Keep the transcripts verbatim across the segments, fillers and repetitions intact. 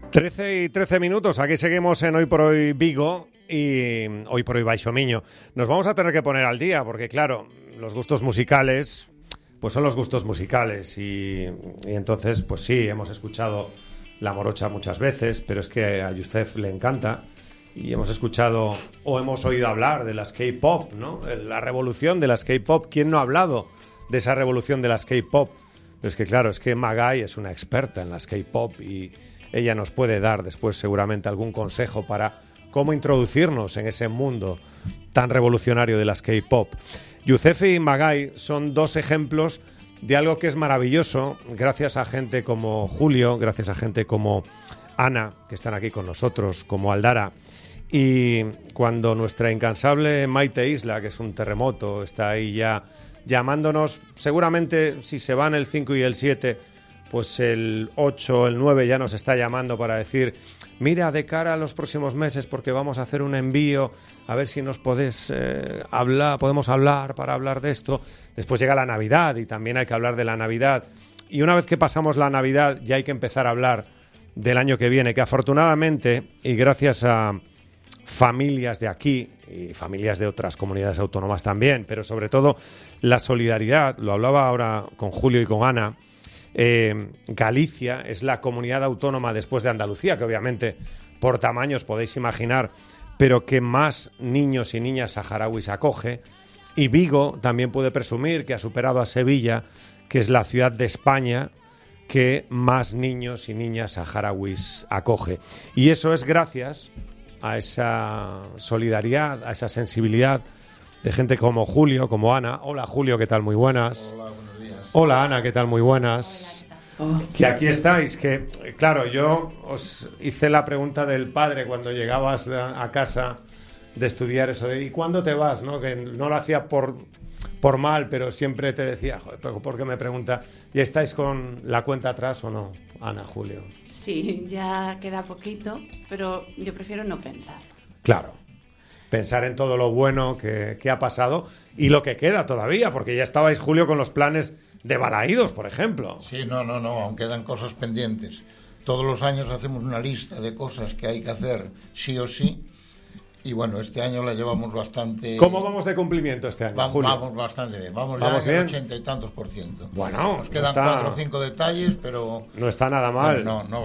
trece y trece minutos, aquí seguimos en Hoy por Hoy Vigo y Hoy por Hoy Baixo Miño. Nos vamos a tener que poner al día porque, claro, los gustos musicales pues son los gustos musicales y, y entonces, pues sí, hemos escuchado La Morocha muchas veces, pero es que a Yusef le encanta y hemos escuchado o hemos oído hablar de las K-pop, ¿no? La revolución de las K-pop. ¿Quién no ha hablado de esa revolución de las K-pop? Pero es que, claro, es que Magai es una experta en las K-pop y ella nos puede dar después seguramente algún consejo para cómo introducirnos en ese mundo tan revolucionario de las K-pop. Yusef y Magai son dos ejemplos de algo que es maravilloso, gracias a gente como Julio, gracias a gente como Ana, que están aquí con nosotros, como Aldara. Y cuando nuestra incansable Maite Isla, que es un terremoto, está ahí ya llamándonos, seguramente si se van el cinco y el siete, pues el ocho, el nueve ya nos está llamando para decir, mira, de cara a los próximos meses, porque vamos a hacer un envío, a ver si nos podés eh, hablar, podemos hablar para hablar de esto. Después llega la Navidad y también hay que hablar de la Navidad. Y una vez que pasamos la Navidad ya hay que empezar a hablar del año que viene, que afortunadamente, y gracias a familias de aquí y familias de otras comunidades autónomas también, pero sobre todo la solidaridad, lo hablaba ahora con Julio y con Ana, eh, Galicia es la comunidad autónoma después de Andalucía, que obviamente por tamaños podéis imaginar, pero que más niños y niñas saharauis acoge, y Vigo también puede presumir que ha superado a Sevilla, que es la ciudad de España que más niños y niñas saharauis acoge. Y eso es gracias a esa solidaridad, a esa sensibilidad de gente como Julio, como Ana. Hola Julio, ¿qué tal? Muy buenas. Hola, buenos días. Hola Ana, ¿qué tal? Muy buenas. Hola, que aquí estáis, que claro, yo os hice la pregunta del padre cuando llegabas a, a casa de estudiar eso de ¿y cuándo te vas? ¿No? Que no lo hacía por, por mal, pero siempre te decía, joder, ¿por qué me pregunta? ¿Y estáis con la cuenta atrás o no, Ana, Julio? Sí, ya queda poquito, pero yo prefiero no pensar. Claro, pensar en todo lo bueno que, que ha pasado y lo que queda todavía, porque ya estabais, Julio, con los planes de Balaídos, por ejemplo. Sí, no, no, no, aún quedan cosas pendientes. Todos los años hacemos una lista de cosas que hay que hacer sí o sí. Y bueno, este año la llevamos bastante... ¿Cómo vamos de cumplimiento este año, Va, Julio? Vamos bastante bien, vamos, ¿Vamos ya en bien? ochenta y tantos por ciento. Bueno, nos quedan no está... cuatro o cinco detalles, pero... No está nada mal. No, no, no,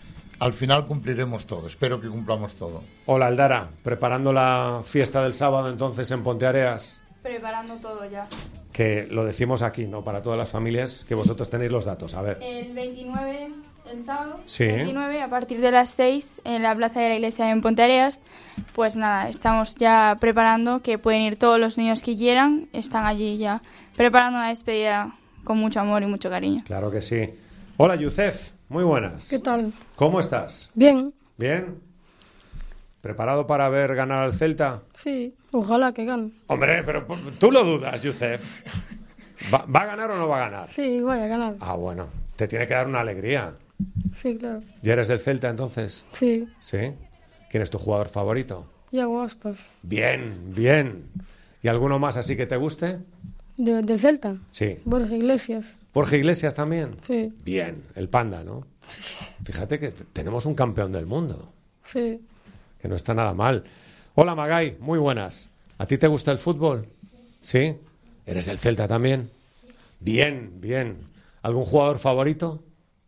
al final cumpliremos todo, espero que cumplamos todo. Hola, Aldara, preparando la fiesta del sábado entonces en Ponteareas. Preparando todo ya. Que lo decimos aquí, ¿no? Para todas las familias, que vosotros tenéis los datos. A ver. El veintinueve, el sábado, Sí. veintinueve, a partir de las seis, en la plaza de la iglesia en Ponteareas, pues nada, estamos ya preparando, que pueden ir todos los niños que quieran, están allí ya preparando una despedida con mucho amor y mucho cariño. Claro que sí. Hola, Yusef, muy buenas. ¿Qué tal? ¿Cómo estás? Bien, ¿Bien? ¿Preparado para ver ganar al Celta? sí, ojalá que gane. Hombre, pero tú lo dudas, Yusef. ¿Va, ¿Va a ganar o no va a ganar? Sí, voy a ganar. Ah, bueno, te tiene que dar una alegría. Sí, claro. ¿Ya eres del Celta entonces? Sí, ¿Sí? ¿Quién es tu jugador favorito? Iago Aspas. Bien, bien. ¿Y alguno más así que te guste? ¿De, de Celta? Sí. Borja Iglesias. ¿Borja Iglesias también? Sí, Bien, el Panda, ¿no? Fíjate que t- tenemos un campeón del mundo, sí. que no está nada mal. Hola, Magai, muy buenas. ¿A ti te gusta el fútbol? ¿Sí? ¿Eres del Celta también? Bien, bien. ¿Algún jugador favorito?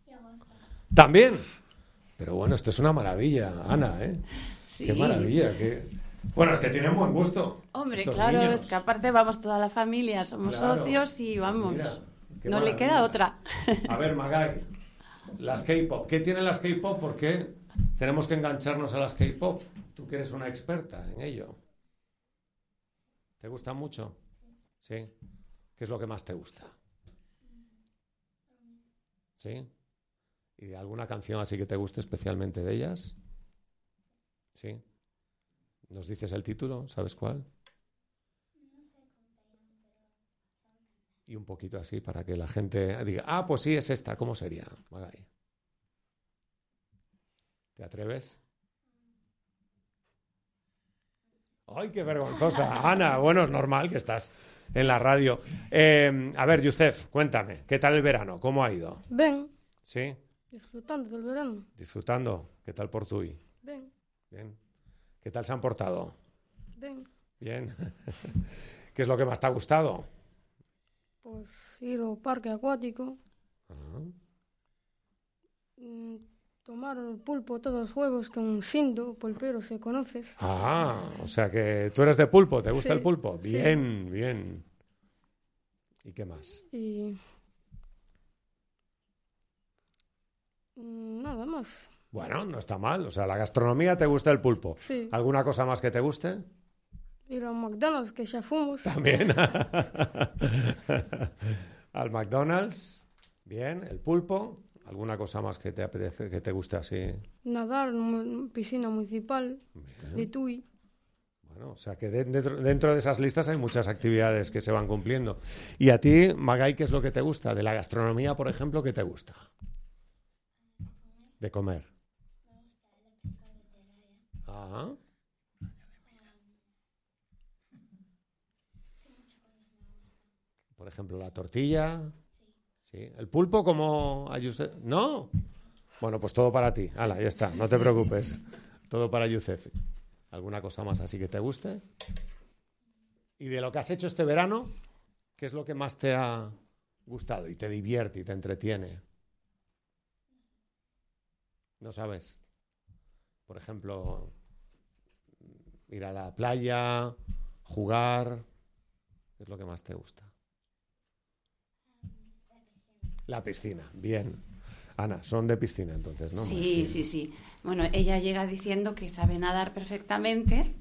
¿También? Pero bueno, esto es una maravilla, Ana, ¿eh? Sí. Qué maravilla, qué... Bueno, es que tienen buen gusto. Hombre, estos claro, niños. es que aparte vamos toda la familia, somos Claro. socios y vamos, Mira, qué no le maravilla. queda otra. A ver, Magai, las K-pop. ¿Qué tienen las K-pop? ¿Por qué tenemos que engancharnos a las K-pop? Tú que eres una experta en ello. ¿Te gusta mucho? ¿Sí? ¿Qué es lo que más te gusta? ¿Sí? ¿Y alguna canción así que te guste especialmente de ellas? ¿Sí? ¿Nos dices el título? ¿Sabes cuál? Y un poquito así para que la gente diga, ah, pues sí, es esta. ¿Cómo sería, Magai? ¿Te atreves? ¡Ay, qué vergonzosa! Ana, bueno, es normal que estás en la radio. Eh, a ver, Yusef, cuéntame, ¿qué tal el verano? ¿Cómo ha ido? Ben, ¿Sí? Disfrutando del verano. Disfrutando. ¿Qué tal por Tui? Ben, Bien. ¿Qué tal se han portado? ben. Bien. ¿Qué es lo que más te ha gustado? Pois ir ao parque acuático, Ah, mm, tomar o pulpo todos os huevos con Sindo, pulpero, se conoces. Ah, o sea que tú eres de pulpo, ¿te gusta Sí, el pulpo? sí. Bien, bien. ¿Y qué más? Y... mm, nada más. Bueno, no está mal. O sea, la gastronomía te gusta el pulpo. Sí. ¿Alguna cosa más que te guste? Ir ao McDonald's, que xa fomos. También. Al McDonald's. Bien, el pulpo. ¿Alguna cosa más que te apetece, que te guste así? Nadar nunha piscina municipal Bien. de Tui. Bueno, o sea que de- dentro, dentro de esas listas hay muchas actividades que se van cumpliendo. ¿Y a ti, Magay, qué es lo que te gusta? De la gastronomía, por ejemplo, ¿qué te gusta? De comer. Ah. Por ejemplo, la tortilla. Sí. ¿El pulpo como a Yusef? ¿No? Bueno, pues todo para ti. Hala, ya está, no te preocupes. Todo para Yusef. ¿Alguna cosa más así que te guste? Y de lo que has hecho este verano, ¿qué es lo que más te ha gustado y te divierte y te entretiene? ¿No sabes? Por ejemplo, ir a la playa, jugar. ¿Qué es lo que más te gusta? La piscina, bien. Ana, son de piscina entonces, ¿no? Sí, sí, sí. Bueno, ella llega diciendo que sabe nadar perfectamente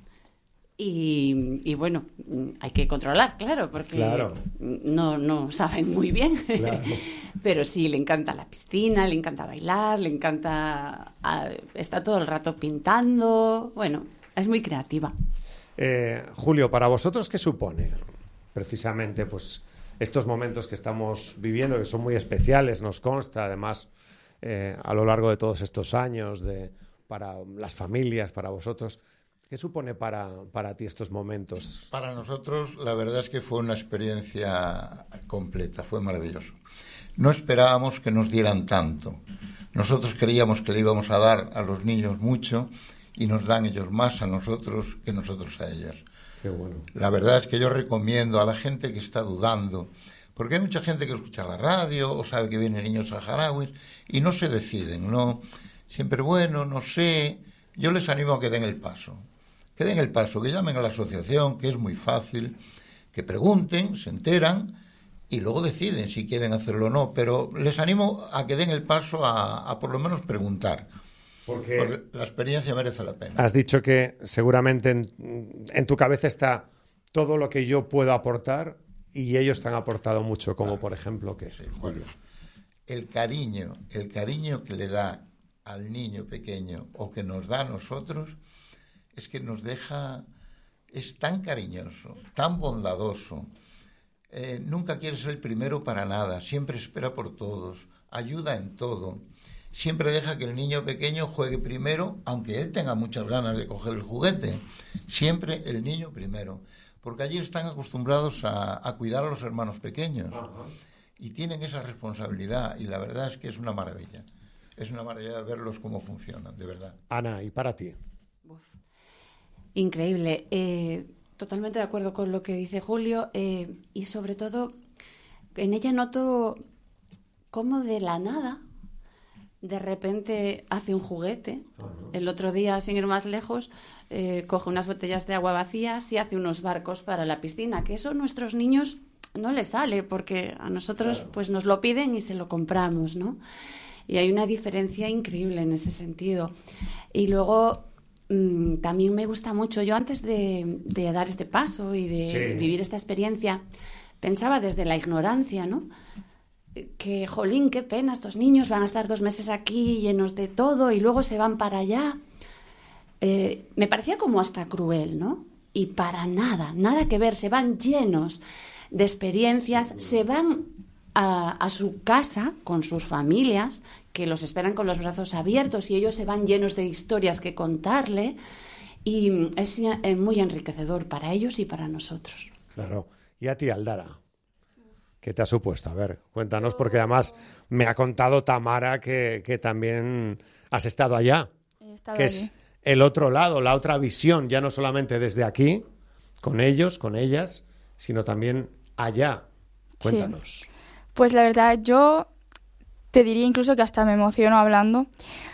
y, y bueno, hay que controlar, claro, porque Claro. no, no saben muy bien. Claro. Pero sí, le encanta la piscina, le encanta bailar, le encanta... ah, está todo el rato pintando. Bueno, es muy creativa. Eh, Julio, para vosotros, ¿qué supone precisamente pues estos momentos que estamos viviendo, que son muy especiales, nos consta, además, eh, a lo largo de todos estos años, de, para las familias, para vosotros? ¿Qué supone para, para ti estos momentos? Para nosotros, la verdad es que fue una experiencia completa, fue maravilloso. No esperábamos que nos dieran tanto. Nosotros creíamos que le íbamos a dar a los niños mucho y nos dan ellos más a nosotros que nosotros a ellos. Qué bueno. La verdad es que yo recomiendo a la gente que está dudando, porque hay mucha gente que escucha la radio o sabe que vienen niños saharauis y no se deciden, ¿no? Siempre, bueno, no sé. Yo les animo a que den el paso. Que den el paso, que llamen a la asociación, que es muy fácil, que pregunten, se enteran y luego deciden si quieren hacerlo o no. Pero les animo a que den el paso a, a por lo menos preguntar. Porque, Porque la experiencia merece la pena. has dicho que seguramente en, en tu cabeza está todo lo que yo puedo aportar y ellos te han aportado mucho, como por ejemplo que Sí, bueno, el cariño, el cariño que le da al niño pequeño o que nos da a nosotros es que nos deja, es tan cariñoso, tan bondadoso, eh, nunca quiere ser el primero para nada, siempre espera por todos, ayuda en todo, siempre deja que el niño pequeño juegue primero, aunque él tenga muchas ganas de coger el juguete, siempre el niño primero, porque allí están acostumbrados a, a cuidar a los hermanos pequeños. Ajá. Y tienen esa responsabilidad y la verdad es que es una maravilla. Es una maravilla verlos cómo funcionan, de verdad. Ana, ¿y para ti? Uf. Increíble. Eh, totalmente de acuerdo con lo que dice Julio eh, y sobre todo en ella noto cómo de la nada de repente hace un juguete. Uh-huh. El otro día, sin ir más lejos, eh, coge unas botellas de agua vacías y hace unos barcos para la piscina, que eso a nuestros niños no les sale porque a nosotros claro. pues nos lo piden y se lo compramos, ¿no? Y hay una diferencia increíble en ese sentido. Y luego mmm, también me gusta mucho, yo antes de, de dar este paso y de sí. vivir esta experiencia, pensaba desde la ignorancia, ¿no? Que, jolín, qué pena, estos niños van a estar dos meses aquí llenos de todo y luego se van para allá. Eh, me parecía como hasta cruel, ¿no? Y para nada, nada que ver, se van llenos de experiencias, se van A, a su casa con sus familias que los esperan con los brazos abiertos y ellos se van llenos de historias que contarle y es muy enriquecedor para ellos y para nosotros. Claro. ¿Y a ti, Aldara? ¿Qué te ha supuesto? A ver, cuéntanos, porque además me ha contado Tamara que, que también has estado allá, He estado que allí. es el otro lado, la otra visión, ya no solamente desde aquí, con ellos, con ellas, sino también allá. Cuéntanos. Sí. Pues la verdad, yo te diría incluso que hasta me emociono hablando,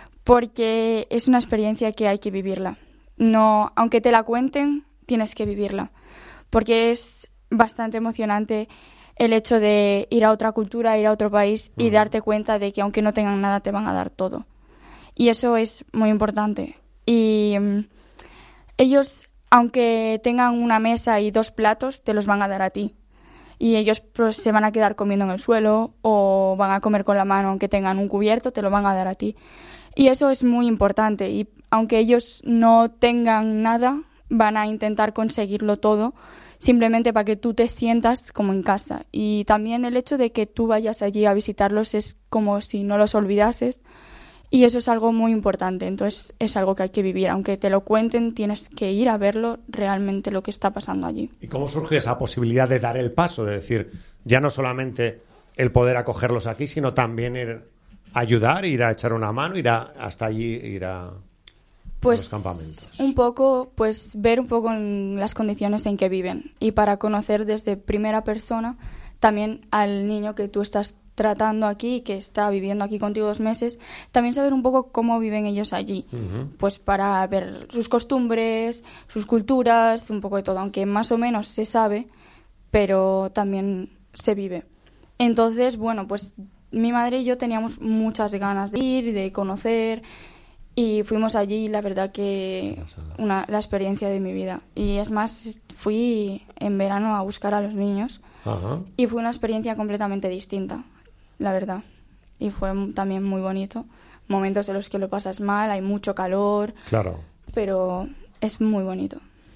porque es una experiencia que hay que vivirla. No, aunque te la cuenten, tienes que vivirla, porque es bastante emocionante el hecho de ir a otra cultura, ir a otro país y Mm. darte cuenta de que aunque no tengan nada, te van a dar todo. Y eso es muy importante. Y mm, ellos, aunque tengan una mesa y dos platos, te los van a dar a ti. Y ellos pues, se van a quedar comiendo en el suelo o van a comer con la mano, aunque tengan un cubierto, te lo van a dar a ti. Y eso es muy importante. Y aunque ellos no tengan nada, van a intentar conseguirlo todo, simplemente para que tú te sientas como en casa. Y también el hecho de que tú vayas allí a visitarlos es como si no los olvidases. Y eso es algo muy importante. Entonces es algo que hay que vivir. Aunque te lo cuenten, tienes que ir a verlo realmente lo que está pasando allí. ¿Y cómo surge esa posibilidad de dar el paso? De decir, ya no solamente el poder acogerlos aquí, sino también ir a ayudar, ir a echar una mano, ir a, hasta allí, ir a, a Pues los campamentos. un poco, pues ver un poco en las condiciones en que viven. Y para conocer desde primera persona también al niño que tú estás tratando aquí, que está viviendo aquí contigo dos meses, también saber un poco cómo viven ellos allí, Ujú. pues para ver sus costumbres, sus culturas, un poco de todo, aunque más o menos se sabe, pero también se vive. Entonces, bueno, pues mi madre y yo teníamos muchas ganas de ir y de conocer, y fuimos allí, la verdad que una, la experiencia de mi vida. Y es más, fui en verano a buscar a los niños Ajá. y fue una experiencia completamente distinta, la verdad. Y fue m- también muy bonito. Momentos en los que lo pasas mal, hay mucho calor, Claro. pero es muy bonito.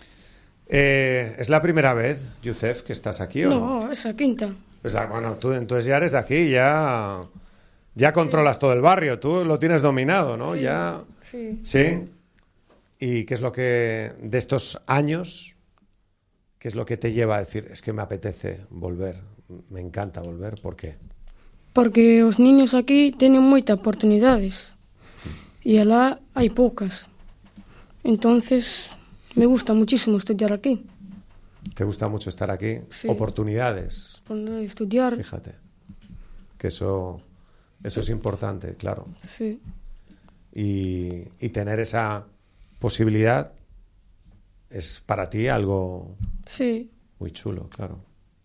Eh, ¿Es la primera vez, Youssef, que estás aquí o no? No, esa quinta. Pues la- bueno, tú entonces ya eres de aquí, ya, ya controlas todo el barrio, tú lo tienes dominado, ¿no? Sí. Ya, Sí. ¿sí? ¿Y qué es lo que, de estos años, qué es lo que te lleva a decir, es que me apetece volver, me encanta volver? ¿Por qué? Porque os niños aquí teñen moitas oportunidades e alá hai poucas. Entonces, me gusta muchísimo estudiar aquí. ¿Te gusta mucho estar aquí? Sí. Oportunidades, Poder estudiar, fíjate, que eso, eso es importante, claro. sí. Y, y tener esa posibilidad es para ti algo Sí, muy chulo, claro.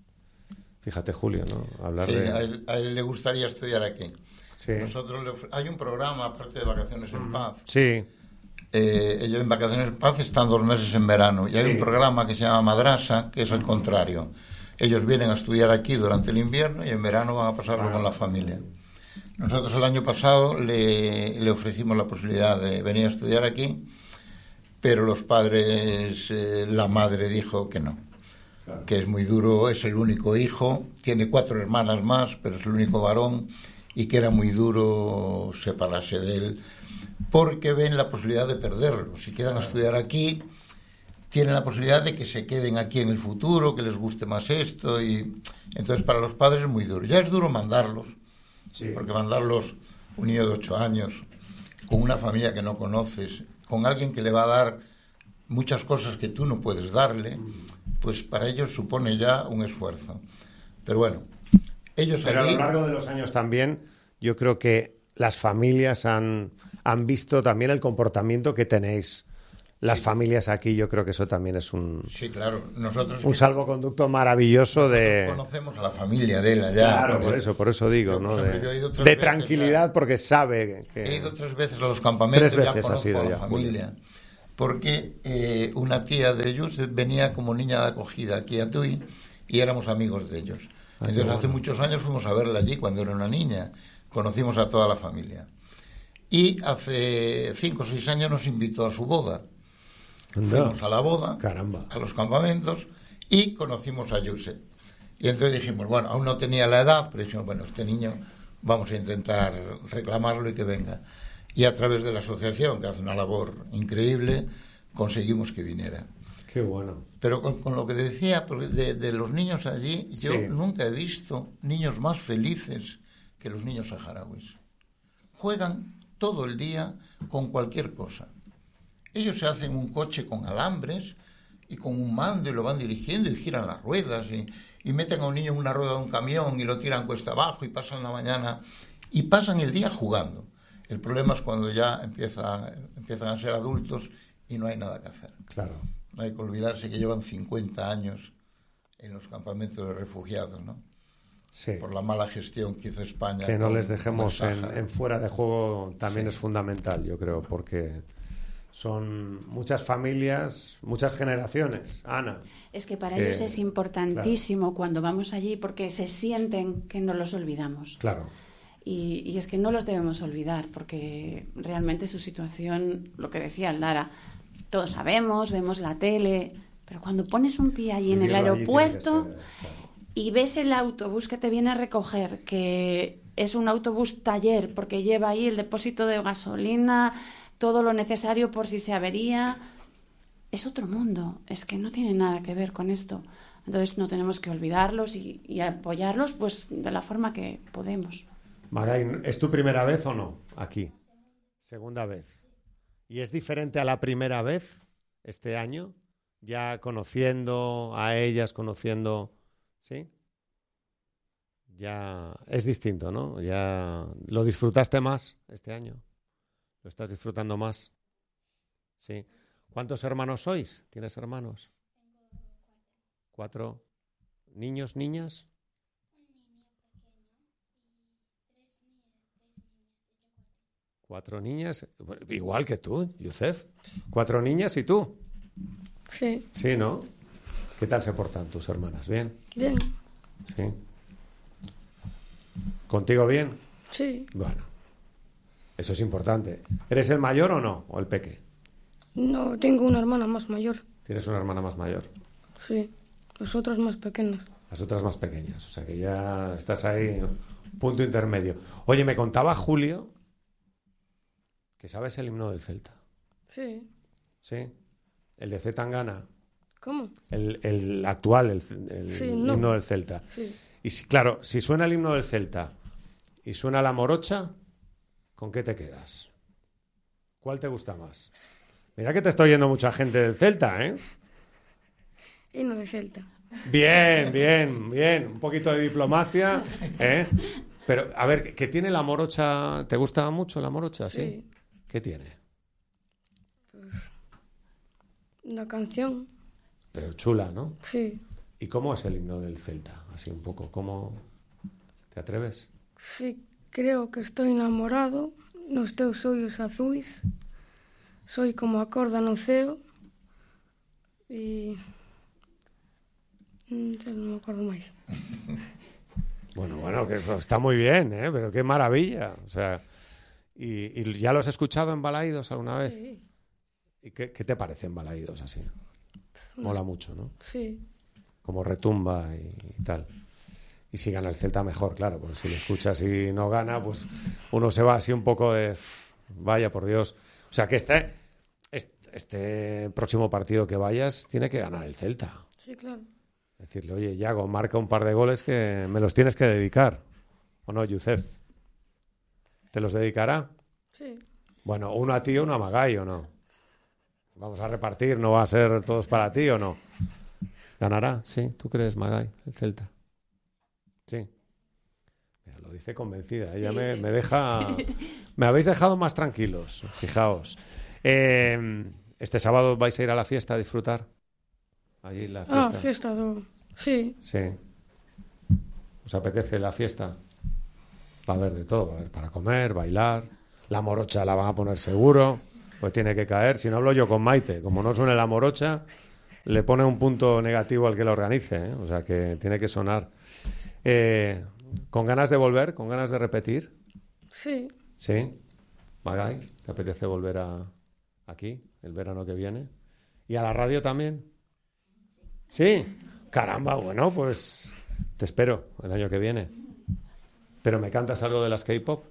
Fíjate, Julio, ¿no? Hablar Sí, de... a, él, a él le gustaría estudiar aquí. Sí. Nosotros le ofre- hay un programa, aparte de Vacaciones en Paz. Sí, Eh, ellos en Vacaciones en Paz están dos meses en verano. Y hay Sí. un programa que se llama Madrasa, que es el contrario. Ellos vienen a estudiar aquí durante el invierno y en verano van a pasarlo Ah. con la familia. Nosotros el año pasado le, le ofrecimos la posibilidad de venir a estudiar aquí, pero los padres, eh, la madre dijo que no. Que es muy duro, es el único hijo, tiene cuatro hermanas más, pero es el único varón, y que era muy duro separarse de él, porque ven la posibilidad de perderlo. Si quedan a estudiar aquí, tienen la posibilidad de que se queden aquí en el futuro, que les guste más esto, y entonces para los padres es muy duro. Ya es duro mandarlos, sí. porque mandarlos un niño de ocho años, con una familia que no conoces, con alguien que le va a dar muchas cosas que tú no puedes darle, pues para ellos supone ya un esfuerzo. Pero bueno, ellos Pero a allí... lo largo de los años también, yo creo que las familias han, han visto también el comportamiento que tenéis. Las Sí. familias aquí, yo creo que eso también es un, Sí, claro, nosotros... un que salvoconducto maravilloso de... conocemos a la familia de él allá. Claro, porque por eso, por eso digo, yo, ¿no? por De, ejemplo, yo he ido tres de veces tranquilidad ya. porque sabe que... He ido tres veces a los campamentos, Tres ya veces conozco has ido a la ya, familia. Porque eh, una tía de ellos venía como niña de acogida aquí a Tui y éramos amigos de ellos. Ah, Entonces qué hace bueno. muchos años fuimos a verla allí cuando era una niña. Conocimos a toda la familia. Y hace cinco o seis años nos invitó a su boda. Anda. Fuimos a la boda, Caramba. a los campamentos, y conocimos a Yusef. Y entonces dijimos, bueno, aún no tenía la edad, pero dijimos, bueno, este niño vamos a intentar reclamarlo y que venga. Y a través de la asociación, que hace una labor increíble, conseguimos que viniera. Qué bueno. Pero con, con lo que decía de, de los niños allí, yo Sí. nunca he visto niños más felices que los niños saharauis. Juegan todo el día con cualquier cosa. Ellos se hacen un coche con alambres y con un mando y lo van dirigiendo y giran las ruedas y, y meten a un niño en una rueda de un camión y lo tiran cuesta abajo y pasan la mañana y pasan el día jugando. El problema es cuando ya empieza, empiezan a ser adultos y no hay nada que hacer. Claro. No hay que olvidarse que llevan cincuenta años en los campamentos de refugiados, ¿no? Sí. Por la mala gestión que hizo España. Que no con- les dejemos con el en, Sáhara. en fuera de juego también Sí. es fundamental, yo creo, porque son muchas familias, muchas generaciones. Ana. Es que para Que- ellos es importantísimo cuando vamos allí porque se sienten que no los olvidamos. Claro. Y, y es que no los debemos olvidar porque realmente su situación, lo que decía Lara, todos sabemos, vemos la tele, pero cuando pones un pie allí en el Vivirlo allí aeropuerto tiene que ser, claro. y ves el autobús que te viene a recoger, que es un autobús taller porque lleva ahí el depósito de gasolina, todo lo necesario por si se avería, es otro mundo, es que no tiene nada que ver con esto. Entonces no tenemos que olvidarlos y, y apoyarlos pues de la forma que podemos. Magay, ¿es tu primera vez o no aquí? Segunda vez. ¿Y es diferente a la primera vez este año? Ya conociendo a ellas, conociendo... ¿Sí? Ya es distinto, ¿no? Ya lo disfrutaste más este año. ¿Lo estás disfrutando más? Sí. ¿Cuántos hermanos sois? ¿Tienes hermanos? Cuatro. ¿Niños, niñas? Cuatro niñas, bueno, igual que tú, Yusef. Cuatro niñas y tú. Sí, Sí, ¿no? ¿Qué tal se portan tus hermanas? ¿Bien? bien, Sí. ¿Contigo bien? sí. Bueno, eso es importante. ¿Eres el mayor o no? ¿O el peque? No, tengo una hermana más mayor. Tienes una hermana más mayor. Sí, las otras más pequeñas. Las otras más pequeñas. O sea que ya estás ahí, punto intermedio. Oye, me contaba Julio que sabes el himno del Celta. Sí. ¿Sí? El de C. Tangana. ¿Cómo? El, el actual, el, el Sí, no. himno del Celta. Sí. Y si, claro, si suena el himno del Celta y suena la morocha, ¿con qué te quedas? ¿Cuál te gusta más? Mira que te está oyendo mucha gente del Celta, ¿eh? Y no de Celta. Bien, bien, bien. Un poquito de diplomacia, ¿eh? Pero, a ver, ¿qué tiene la morocha? ¿Te gusta mucho la morocha? ¿Sí? Sí. ¿Qué tiene? La canción, Pero chula, ¿no? sí. ¿Y cómo es el himno del Celta? Así un poco, ¿cómo te atreves? Sí, creo que estoy enamorado nos teus ollos azuis. Soy como a corda no ceo. E... mm, xa non me acordo máis. Bueno, bueno, que está muy bien, ¿eh? Pero qué maravilla. O sea, ¿y, y ya lo has escuchado en Balaídos alguna vez? Sí, ¿Y qué, qué te parecen Balaídos así? Mola mucho, ¿no? sí, Como retumba y, y tal. Y si gana el Celta, mejor, claro, porque si lo escuchas y no gana, pues uno se va así un poco de... "Ff, vaya, por Dios". O sea, que este, este, este próximo partido que vayas tiene que ganar el Celta. sí, claro. Decirle, oye, Yago, marca un par de goles que me los tienes que dedicar. ¿O no, Yusef? ¿Te los dedicará? Sí, Bueno, uno a ti y uno a Magay, ¿o no? Vamos a repartir, ¿no va a ser todos para ti o no? ¿Ganará? Sí, ¿tú crees, Magay, el Celta? Sí. Mira, lo dice convencida. Ella Sí, me, sí. me deja... Me habéis dejado más tranquilos, fijaos. Eh, este sábado vais a ir a la fiesta a disfrutar. Allí en la ah, fiesta. fiesta do... Sí, Sí. ¿Os apetece la fiesta? Va a haber de todo, va a haber para comer, bailar. La morocha la van a poner seguro, pues tiene que caer. Si no hablo yo con Maite, como no suene la morocha, le pone un punto negativo al que la organice, ¿eh? O sea que tiene que sonar. Eh, ¿Con ganas de volver? ¿Con ganas de repetir? sí, ¿Sí? Magay, ¿te apetece volver a aquí el verano que viene? ¿Y a la radio también? ¿Sí? Caramba, bueno, pues te espero el año que viene. ¿Pero me cantas algo de las K-pop?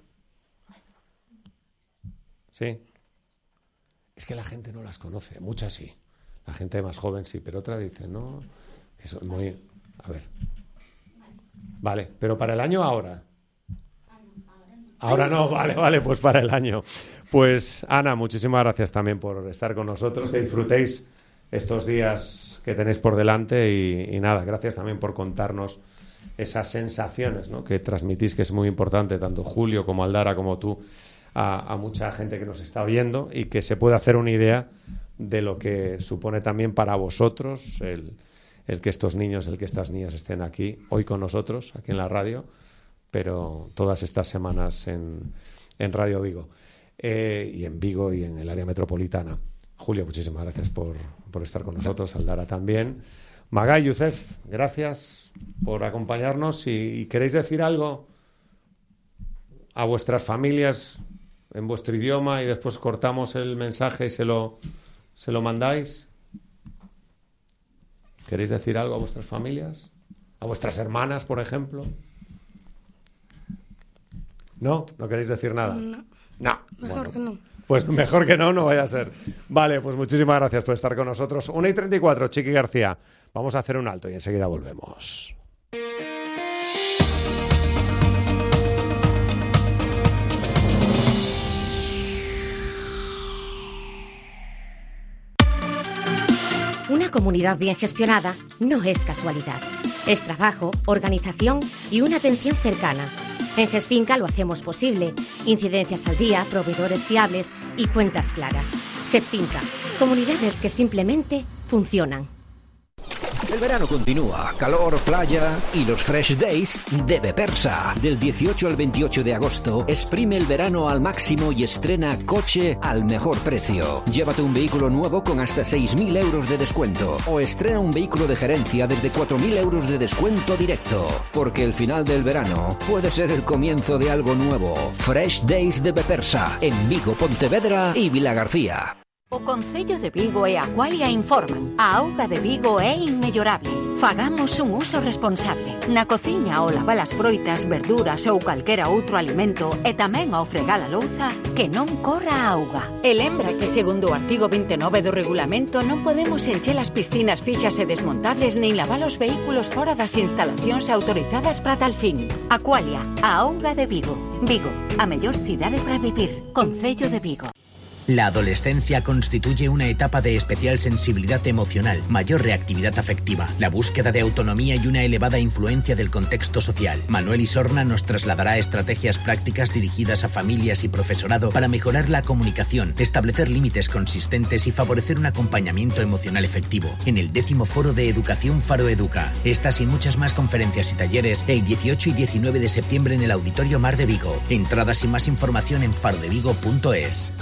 Sí. Es que la gente no las conoce, muchas sí. La gente más joven sí, pero otra dice, no, que son muy... A ver. Vale, pero para el año ahora. Ahora no, vale, vale, pues para el año. Pues Ana, muchísimas gracias también por estar con nosotros, que disfrutéis estos días que tenéis por delante y, y nada, gracias también por contarnos esas sensaciones, ¿no?, que transmitís, que es muy importante, tanto Julio como Aldara como tú, a, a mucha gente que nos está oyendo y que se puede hacer una idea de lo que supone también para vosotros el, el que estos niños, el que estas niñas estén aquí hoy con nosotros, aquí en la radio, pero todas estas semanas en, en Radio Vigo, eh, y en Vigo y en el área metropolitana. Julio, muchísimas gracias por, por estar con nosotros, Aldara también. Magay, Youssef, gracias por acompañarnos. Y, y queréis decir algo a vuestras familias en vuestro idioma y después cortamos el mensaje y se lo, se lo mandáis. ¿Queréis decir algo a vuestras familias? ¿A vuestras hermanas, por ejemplo? ¿No? ¿No queréis decir nada? No. No. Mejor Bueno, que no. pues mejor que no, no vaya a ser. Vale, pues muchísimas gracias por estar con nosotros. una y treinta y cuatro, Chiqui García. Vamos a hacer un alto y enseguida volvemos. Una comunidad bien gestionada no es casualidad. Es trabajo, organización y una atención cercana. En GESFinca lo hacemos posible. Incidencias al día, proveedores fiables y cuentas claras. GESFinca, comunidades que simplemente funcionan. El verano continúa, calor, playa y los Fresh Days de Bepersa. Del dieciocho al veintiocho de agosto, exprime el verano al máximo y estrena coche al mejor precio. Llévate un vehículo nuevo con hasta seis mil euros de descuento o estrena un vehículo de gerencia desde cuatro mil euros de descuento directo. Porque el final del verano puede ser el comienzo de algo nuevo. Fresh Days de Bepersa, en Vigo, Pontevedra y Vilagarcía. O Concello de Vigo e Aqualia informan. A auga de Vigo é inmellorable. Fagamos un uso responsable. Na cociña ao lavar as froitas, verduras ou calquera outro alimento e tamén ao fregar a louza, que non corra a auga. E lembra que segundo o artigo veintinueve do regulamento non podemos encher as piscinas fixas e desmontables nin lavar os vehículos fora das instalacións autorizadas para tal fin. Aqualia, a auga de Vigo. Vigo, a mellor cidade para vivir. Concello de Vigo. La adolescencia constituye una etapa de especial sensibilidad emocional, mayor reactividad afectiva, la búsqueda de autonomía y una elevada influencia del contexto social. Manuel Isorna nos trasladará estrategias prácticas dirigidas a familias y profesorado para mejorar la comunicación, establecer límites consistentes y favorecer un acompañamiento emocional efectivo en el décimo Foro de Educación Faro Educa. Estas y muchas más conferencias y talleres el dieciocho y diecinueve de septiembre en el Auditorio Mar de Vigo. Entradas y más información en farodevigo punto es.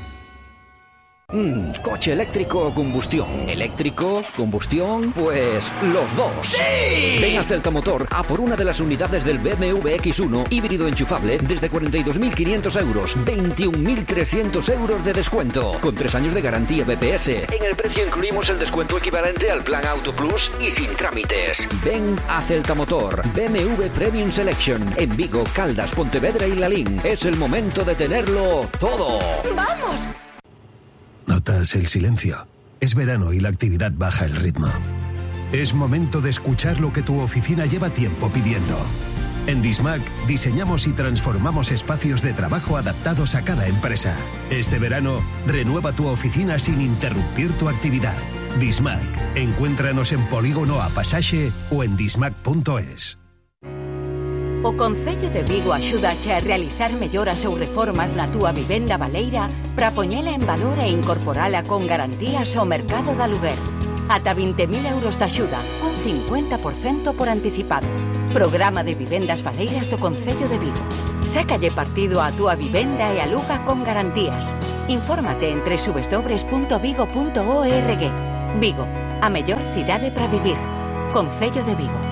Mm, ¿coche eléctrico o combustión? ¿Eléctrico? ¿Combustión? Pues los dos. ¡Sí! Ven a Celta Motor a por una de las unidades del B M W X uno híbrido enchufable desde cuarenta y dos mil quinientos euros, veintiún mil trescientos euros de descuento, con tres años de garantía B P S. En el precio incluimos el descuento equivalente al plan Auto Plus y sin trámites. Ven a Celta Motor, B M W Premium Selection, en Vigo, Caldas, Pontevedra y Lalín. Es el momento de tenerlo todo. ¡Vamos! Notas el silencio. Es verano y la actividad baja el ritmo. Es momento de escuchar lo que tu oficina lleva tiempo pidiendo. En Dismac diseñamos y transformamos espacios de trabajo adaptados a cada empresa. Este verano, renueva tu oficina sin interrumpir tu actividad. Dismac. Encuéntranos en Polígono a Pasaxe o en dismac punto es. O Concello de Vigo axúdache a realizar melloras ou reformas na túa vivenda baleira para poñela en valor e incorporala con garantías ao mercado de aluguer. Ata vinte mil euros de axuda, un cincuenta por cento por anticipado. Programa de vivendas baleiras do Concello de Vigo. Sácalle partido á túa vivenda e aluga con garantías. Infórmate en doble u doble u doble u punto vigo punto org. Vigo, a mellor cidade para vivir. Concello de Vigo.